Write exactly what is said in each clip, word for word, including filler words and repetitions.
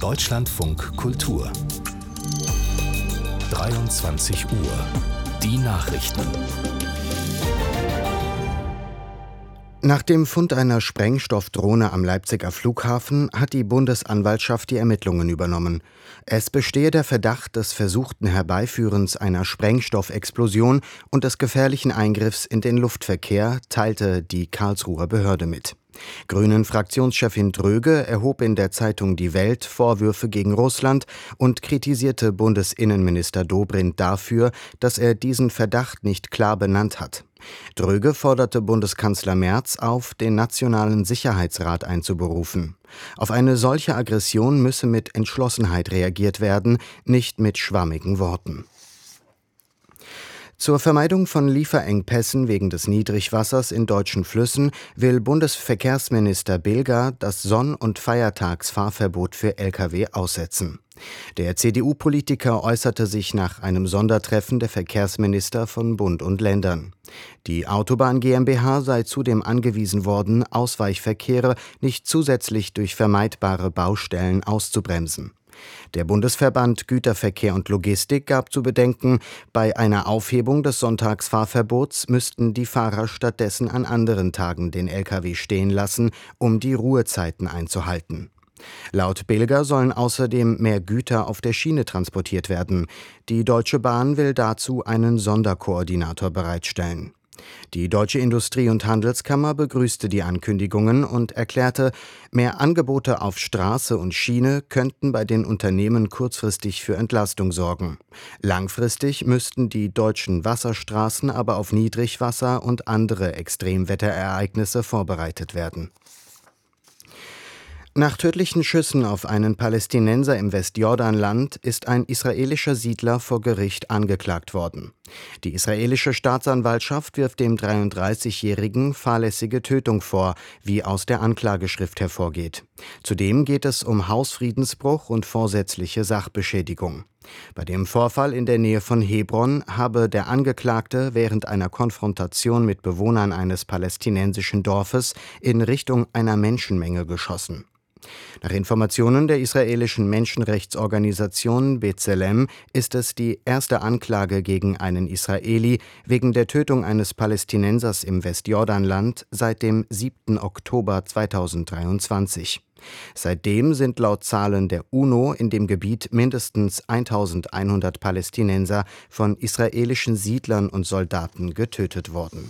Deutschlandfunk Kultur. dreiundzwanzig Uhr. Die Nachrichten. Nach dem Fund einer Sprengstoffdrohne am Leipziger Flughafen hat die Bundesanwaltschaft die Ermittlungen übernommen. Es bestehe der Verdacht des versuchten Herbeiführens einer Sprengstoffexplosion und des gefährlichen Eingriffs in den Luftverkehr, teilte die Karlsruher Behörde mit. Grünen-Fraktionschefin Dröge erhob in der Zeitung Die Welt Vorwürfe gegen Russland und kritisierte Bundesinnenminister Dobrindt dafür, dass er diesen Verdacht nicht klar benannt hat. Dröge forderte Bundeskanzler Merz auf, den Nationalen Sicherheitsrat einzuberufen. Auf eine solche Aggression müsse mit Entschlossenheit reagiert werden, nicht mit schwammigen Worten. Zur Vermeidung von Lieferengpässen wegen des Niedrigwassers in deutschen Flüssen will Bundesverkehrsminister Bilger das Sonn- und Feiertagsfahrverbot für Lkw aussetzen. Der C D U-Politiker äußerte sich nach einem Sondertreffen der Verkehrsminister von Bund und Ländern. Die Autobahn GmbH sei zudem angewiesen worden, Ausweichverkehre nicht zusätzlich durch vermeidbare Baustellen auszubremsen. Der Bundesverband Güterverkehr und Logistik gab zu bedenken, bei einer Aufhebung des Sonntagsfahrverbots müssten die Fahrer stattdessen an anderen Tagen den Lkw stehen lassen, um die Ruhezeiten einzuhalten. Laut Bilger sollen außerdem mehr Güter auf der Schiene transportiert werden. Die Deutsche Bahn will dazu einen Sonderkoordinator bereitstellen. Die Deutsche Industrie- und Handelskammer begrüßte die Ankündigungen und erklärte, mehr Angebote auf Straße und Schiene könnten bei den Unternehmen kurzfristig für Entlastung sorgen. Langfristig müssten die deutschen Wasserstraßen aber auf Niedrigwasser und andere Extremwetterereignisse vorbereitet werden. Nach tödlichen Schüssen auf einen Palästinenser im Westjordanland ist ein israelischer Siedler vor Gericht angeklagt worden. Die israelische Staatsanwaltschaft wirft dem dreiunddreißigjährigen fahrlässige Tötung vor, wie aus der Anklageschrift hervorgeht. Zudem geht es um Hausfriedensbruch und vorsätzliche Sachbeschädigung. Bei dem Vorfall in der Nähe von Hebron habe der Angeklagte während einer Konfrontation mit Bewohnern eines palästinensischen Dorfes in Richtung einer Menschenmenge geschossen. Nach Informationen der israelischen Menschenrechtsorganisation B'Tselem ist es die erste Anklage gegen einen Israeli wegen der Tötung eines Palästinensers im Westjordanland seit dem siebten Oktober zweitausenddreiundzwanzig. Seitdem sind laut Zahlen der UNO in dem Gebiet mindestens eintausendeinhundert Palästinenser von israelischen Siedlern und Soldaten getötet worden.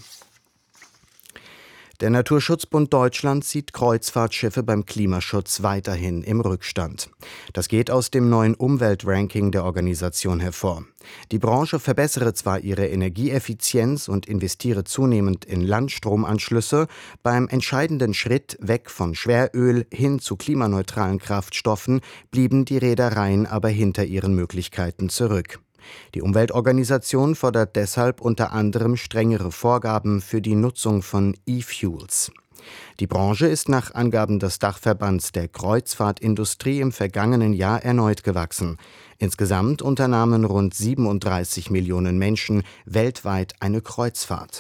Der Naturschutzbund Deutschland sieht Kreuzfahrtschiffe beim Klimaschutz weiterhin im Rückstand. Das geht aus dem neuen Umweltranking der Organisation hervor. Die Branche verbessere zwar ihre Energieeffizienz und investiere zunehmend in Landstromanschlüsse, beim entscheidenden Schritt weg von Schweröl hin zu klimaneutralen Kraftstoffen blieben die Reedereien aber hinter ihren Möglichkeiten zurück. Die Umweltorganisation fordert deshalb unter anderem strengere Vorgaben für die Nutzung von E-Fuels. Die Branche ist nach Angaben des Dachverbands der Kreuzfahrtindustrie im vergangenen Jahr erneut gewachsen. Insgesamt unternahmen rund siebenunddreißig Millionen Menschen weltweit eine Kreuzfahrt.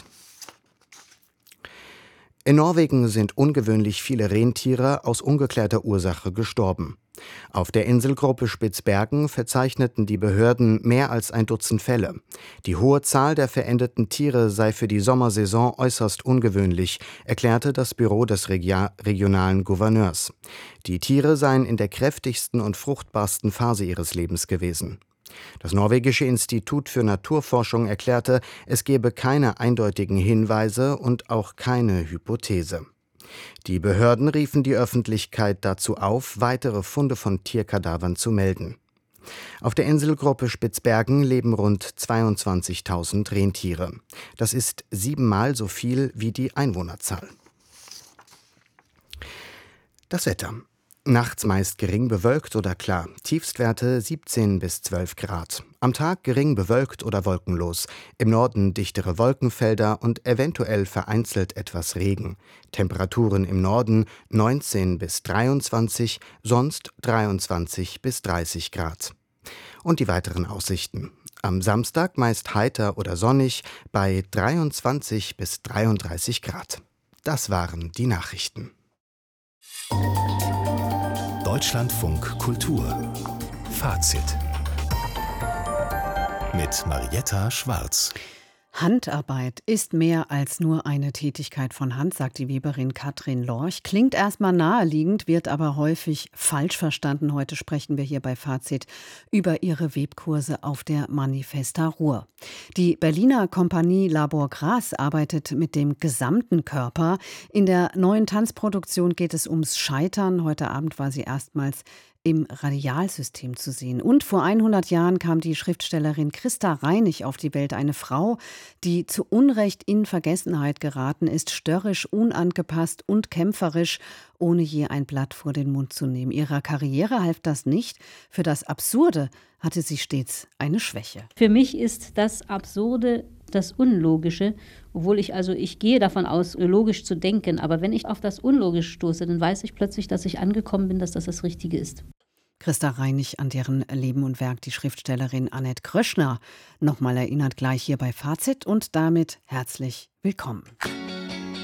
In Norwegen sind ungewöhnlich viele Rentiere aus ungeklärter Ursache gestorben. Auf der Inselgruppe Spitzbergen verzeichneten die Behörden mehr als ein Dutzend Fälle. Die hohe Zahl der verendeten Tiere sei für die Sommersaison äußerst ungewöhnlich, erklärte das Büro des Regia- regionalen Gouverneurs. Die Tiere seien in der kräftigsten und fruchtbarsten Phase ihres Lebens gewesen. Das norwegische Institut für Naturforschung erklärte, es gebe keine eindeutigen Hinweise und auch keine Hypothese. Die Behörden riefen die Öffentlichkeit dazu auf, weitere Funde von Tierkadavern zu melden. Auf der Inselgruppe Spitzbergen leben rund zweiundzwanzigtausend Rentiere. Das ist siebenmal so viel wie die Einwohnerzahl. Das Wetter. Nachts meist gering bewölkt oder klar, Tiefstwerte siebzehn bis zwölf Grad. Am Tag gering bewölkt oder wolkenlos, im Norden dichtere Wolkenfelder und eventuell vereinzelt etwas Regen. Temperaturen im Norden neunzehn bis dreiundzwanzig, sonst dreiundzwanzig bis dreißig Grad. Und die weiteren Aussichten. Am Samstag meist heiter oder sonnig bei dreiundzwanzig bis dreiunddreißig Grad. Das waren die Nachrichten. Deutschlandfunk Kultur Fazit mit Marietta Schwarz. Handarbeit ist mehr als nur eine Tätigkeit von Hand, sagt die Weberin Katrin Lorch. Klingt erstmal naheliegend, wird aber häufig falsch verstanden. Heute sprechen wir hier bei Fazit über ihre Webkurse auf der Manifesta Ruhr. Die Berliner Kompanie Labor Gras arbeitet mit dem gesamten Körper. In der neuen Tanzproduktion geht es ums Scheitern. Heute Abend war sie erstmals im Radialsystem zu sehen. Und vor hundert Jahren kam die Schriftstellerin Christa Reinig auf die Welt. Eine Frau, die zu Unrecht in Vergessenheit geraten ist, störrisch, unangepasst und kämpferisch, ohne je ein Blatt vor den Mund zu nehmen. Ihrer Karriere half das nicht. Für das Absurde hatte sie stets eine Schwäche. Für mich ist das Absurde das Unlogische, obwohl ich also, ich gehe davon aus, logisch zu denken. Aber wenn ich auf das Unlogische stoße, dann weiß ich plötzlich, dass ich angekommen bin, dass das das Richtige ist. Christa Reinig, an deren Leben und Werk die Schriftstellerin Annette Kröschner nochmal erinnert, gleich hier bei Fazit und damit herzlich willkommen.